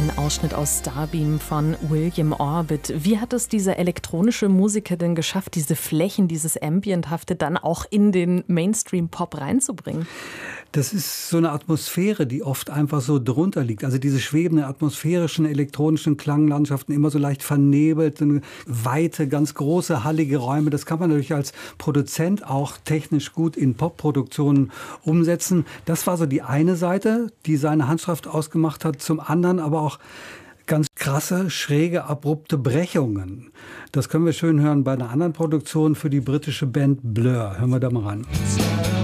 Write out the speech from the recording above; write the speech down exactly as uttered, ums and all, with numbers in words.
Ein Ausschnitt aus Starbeam von William Orbit. Wie hat es dieser elektronische Musiker denn geschafft, diese Flächen, dieses Ambienthafte dann auch in den Mainstream-Pop reinzubringen? Das ist so eine Atmosphäre, die oft einfach so drunter liegt. Also diese schwebenden atmosphärischen, elektronischen Klanglandschaften, immer so leicht vernebelt, weite, ganz große, hallige Räume. Das kann man natürlich als Produzent auch technisch gut in Popproduktionen umsetzen. Das war so die eine Seite, die seine Handschrift ausgemacht hat. Zum anderen aber auch ganz krasse, schräge, abrupte Brechungen. Das können wir schön hören bei einer anderen Produktion für die britische Band Blur. Hören wir da mal ran.